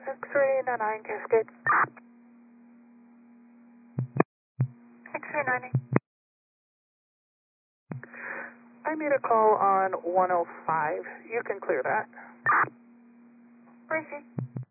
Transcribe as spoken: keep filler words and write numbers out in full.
X-ray ninety-nine, Cascade. X-ray ninety. I made a call on one oh five. You can clear that. Receive.